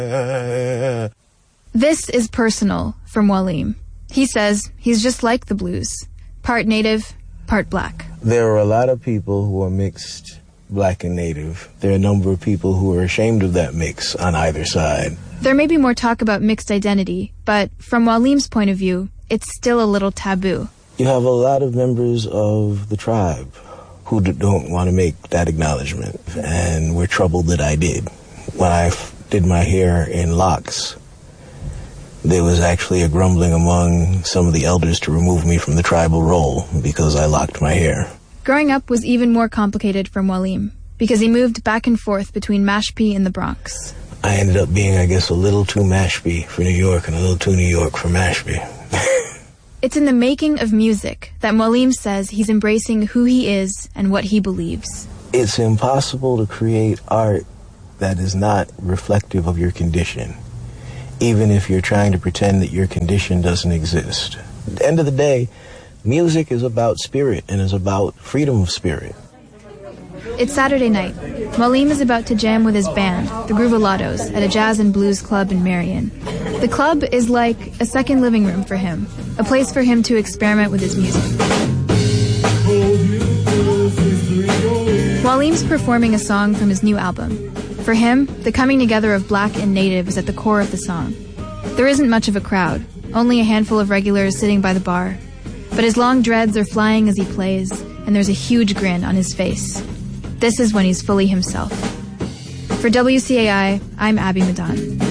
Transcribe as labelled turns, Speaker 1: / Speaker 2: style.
Speaker 1: This is personal from Waleem. He says he's just like the blues, part native, part black.
Speaker 2: There are a lot of people who are mixed black and native. There are a number of people who are ashamed of that mix on either side.
Speaker 1: There may be more talk about mixed identity, but from Waleem's point of view, it's still a little taboo.
Speaker 2: You have a lot of members of the tribe who don't want to make that acknowledgement, and we're troubled that I did. When I did my hair in locks, there was actually a grumbling among some of the elders to remove me from the tribal role because I locked my hair.
Speaker 1: Growing up was even more complicated from Waleem, because he moved back and forth between Mashpee and the Bronx.
Speaker 2: I ended up being, I guess, a little too Mashpee for New York and a little too New York for Mashpee.
Speaker 1: It's in the making of music that Waleem says he's embracing who he is and what he believes.
Speaker 2: It's impossible to create art that is not reflective of your condition, even if you're trying to pretend that your condition doesn't exist. At the end of the day, music is about spirit and is about freedom of spirit.
Speaker 1: It's Saturday night. Waleem is about to jam with his band, the Groovalados, at a jazz and blues club in Marion. The club is like a second living room for him, a place for him to experiment with his music. Waleem's performing a song from his new album. For him, the coming together of black and native is at the core of the song. There isn't much of a crowd, only a handful of regulars sitting by the bar. But his long dreads are flying as he plays, and there's a huge grin on his face. This is when he's fully himself. For WCAI, I'm Abby Madan.